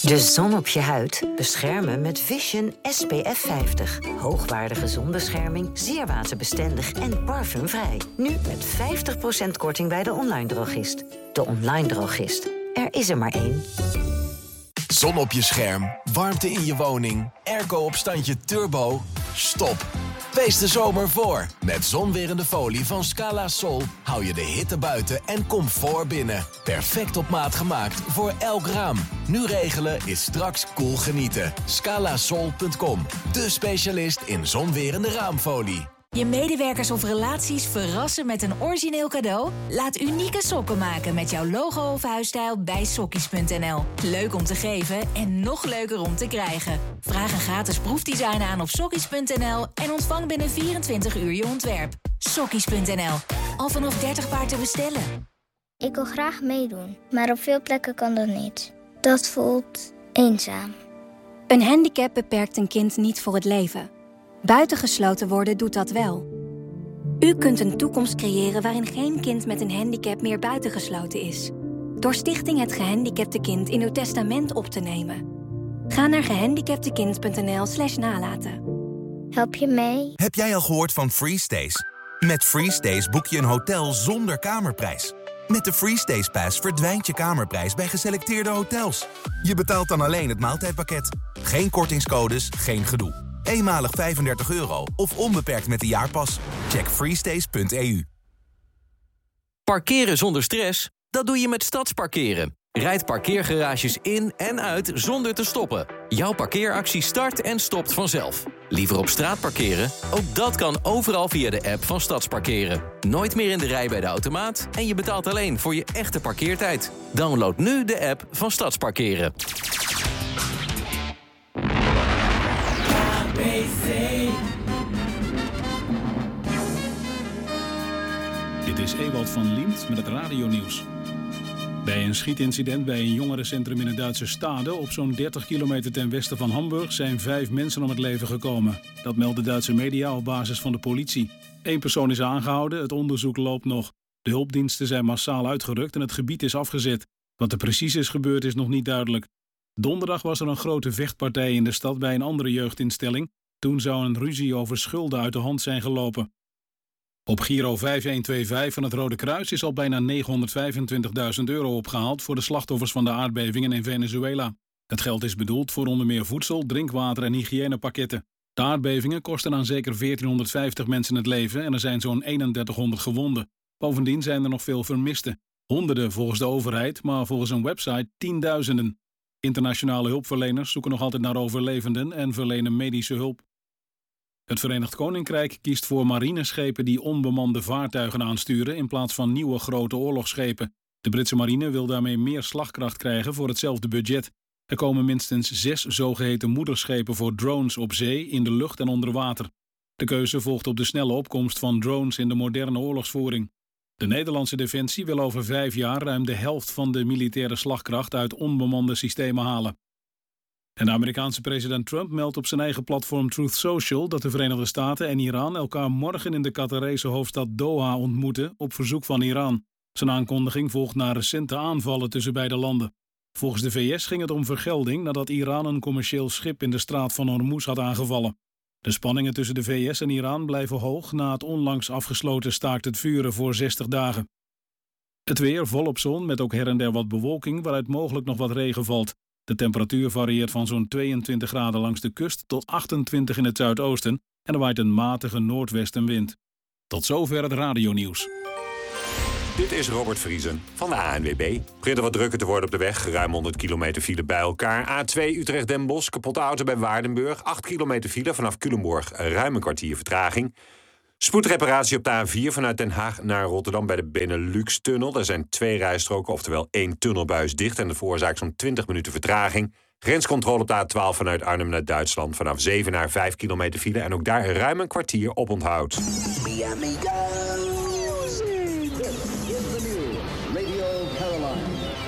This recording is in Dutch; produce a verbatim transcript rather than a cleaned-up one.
De zon op je huid beschermen met Vision S P F vijftig. Hoogwaardige zonbescherming, zeer waterbestendig en parfumvrij. Nu met vijftig procent korting bij de online drogist. De online drogist. Er is er maar één. Zon op je scherm, warmte in je woning, airco op standje turbo. Stop. Wees de zomer voor. Met zonwerende folie van Scala Sol hou je de hitte buiten en comfort binnen. Perfect op maat gemaakt voor elk raam. Nu regelen is straks cool genieten. scala sol punt com, de specialist in zonwerende raamfolie. Je medewerkers of relaties verrassen met een origineel cadeau? Laat unieke sokken maken met jouw logo of huisstijl bij sokkies punt n l. Leuk om te geven en nog leuker om te krijgen. Vraag een gratis proefdesign aan op sokkies punt n l en ontvang binnen vierentwintig uur je ontwerp. sokkies punt n l. Al vanaf dertig paar te bestellen. Ik wil graag meedoen, maar op veel plekken kan dat niet. Dat voelt eenzaam. Een handicap beperkt een kind niet voor het leven. Buitengesloten worden doet dat wel. U kunt een toekomst creëren waarin geen kind met een handicap meer buitengesloten is. Door Stichting Het Gehandicapte Kind in uw testament op te nemen. Ga naar gehandicaptekind punt n l slash nalaten. Help je mee? Heb jij al gehoord van FreeStays? Met FreeStays boek je een hotel zonder kamerprijs. Met de FreeStays Pass verdwijnt je kamerprijs bij geselecteerde hotels. Je betaalt dan alleen het maaltijdpakket. Geen kortingscodes, geen gedoe. Eenmalig vijfendertig euro of onbeperkt met de jaarpas. Check freestays punt e u. Parkeren zonder stress? Dat doe je met Stadsparkeren. Rijd parkeergarages in en uit zonder te stoppen. Jouw parkeeractie start en stopt vanzelf. Liever op straat parkeren? Ook dat kan overal via de app van Stadsparkeren. Nooit meer in de rij bij de automaat en je betaalt alleen voor je echte parkeertijd. Download nu de app van Stadsparkeren. Dit is Ewald van Liemt met het radionieuws. Bij een schietincident bij een jongerencentrum in het Duitse Stade, op zo'n dertig kilometer ten westen van Hamburg, zijn vijf mensen om het leven gekomen. Dat melden Duitse media op basis van de politie. Eén persoon is aangehouden, het onderzoek loopt nog. De hulpdiensten zijn massaal uitgerukt en het gebied is afgezet. Wat er precies is gebeurd is nog niet duidelijk. Donderdag was er een grote vechtpartij in de stad bij een andere jeugdinstelling. Toen zou een ruzie over schulden uit de hand zijn gelopen. Op Giro vijf een twee vijf van het Rode Kruis is al bijna negenhonderdvijfentwintigduizend euro opgehaald voor de slachtoffers van de aardbevingen in Venezuela. Het geld is bedoeld voor onder meer voedsel, drinkwater en hygiënepakketten. De aardbevingen kosten aan zeker veertienhonderdvijftig mensen het leven en er zijn zo'n eenendertighonderd gewonden. Bovendien zijn er nog veel vermisten. Honderden volgens de overheid, maar volgens een website tienduizenden. Internationale hulpverleners zoeken nog altijd naar overlevenden en verlenen medische hulp. Het Verenigd Koninkrijk kiest voor marineschepen die onbemande vaartuigen aansturen in plaats van nieuwe grote oorlogsschepen. De Britse marine wil daarmee meer slagkracht krijgen voor hetzelfde budget. Er komen minstens zes zogeheten moederschepen voor drones op zee, in de lucht en onder water. De keuze volgt op de snelle opkomst van drones in de moderne oorlogsvoering. De Nederlandse Defensie wil over vijf jaar ruim de helft van de militaire slagkracht uit onbemande systemen halen. En de Amerikaanse president Trump meldt op zijn eigen platform Truth Social dat de Verenigde Staten en Iran elkaar morgen in de Qatarese hoofdstad Doha ontmoeten op verzoek van Iran. Zijn aankondiging volgt na recente aanvallen tussen beide landen. Volgens de V S ging het om vergelding nadat Iran een commercieel schip in de straat van Hormuz had aangevallen. De spanningen tussen de V S en Iran blijven hoog na het onlangs afgesloten staakt het vuren voor zestig dagen. Het weer volop zon met ook her en der wat bewolking waaruit mogelijk nog wat regen valt. De temperatuur varieert van zo'n tweeëntwintig graden langs de kust tot achtentwintig in het zuidoosten en er waait een matige noordwestenwind. Tot zover het radionieuws. Dit is Robert Vriesen van de A N W B. Begint er wat drukker te worden op de weg. Ruim honderd kilometer file bij elkaar. A twee Utrecht-Den Bosch, kapotte auto bij Waardenburg. acht kilometer file vanaf Culemborg, ruim een kwartier vertraging. Spoedreparatie op de A vier vanuit Den Haag naar Rotterdam bij de Benelux-tunnel. Daar zijn twee rijstroken, oftewel één tunnelbuis dicht en de veroorzaakt zo'n twintig minuten vertraging. Grenscontrole op de A twaalf vanuit Arnhem naar Duitsland. Vanaf zeven naar vijf kilometer file en ook daar ruim een kwartier op onthoud. Radio Caroline.